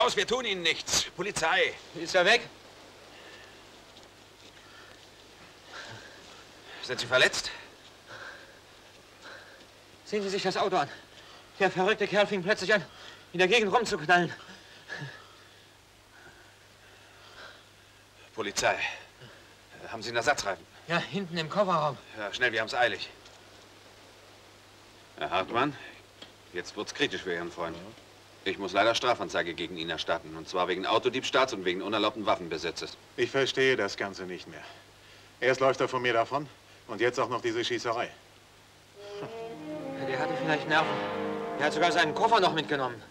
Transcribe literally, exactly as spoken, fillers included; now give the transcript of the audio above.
Aus, wir tun Ihnen nichts. Polizei. Ist er weg? Sind Sie verletzt? Sehen Sie sich das Auto an. Der verrückte Kerl fing plötzlich an, in der Gegend rumzuknallen. Polizei. Haben Sie einen Ersatzreifen? Ja, hinten im Kofferraum. Ja, schnell, wir haben es eilig. Herr Hartmann, jetzt wird's kritisch für Ihren Freund. Ich muss leider Strafanzeige gegen ihn erstatten. Und zwar wegen Autodiebstahls und wegen unerlaubten Waffenbesitzes. Ich verstehe das Ganze nicht mehr. Erst läuft er von mir davon und jetzt auch noch diese Schießerei. Der hatte vielleicht Nerven. Der hat sogar seinen Koffer noch mitgenommen.